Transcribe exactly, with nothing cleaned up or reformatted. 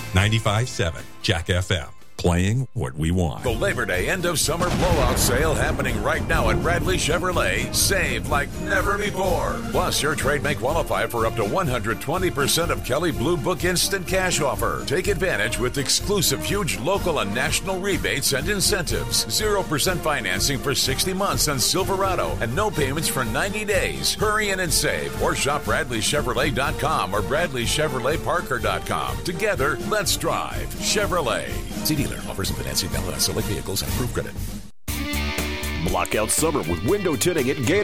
ninety-five point seven Jack F M. Playing what we want. The Labor Day end of summer blowout sale happening right now at Bradley Chevrolet. Save like never before. Plus, your trade may qualify for up to one hundred twenty percent of Kelley Blue Book Instant Cash offer. Take advantage with exclusive huge local and national rebates and incentives. zero percent financing for sixty months on Silverado and no payments for ninety days. Hurry in and save or shop Bradley Chevrolet dot com or Bradley Chevrolet Parker dot com. Together, let's drive Chevrolet. See dealer. Offers and financing valid on select vehicles and approved credit. Block out summer with window tinting at Gator.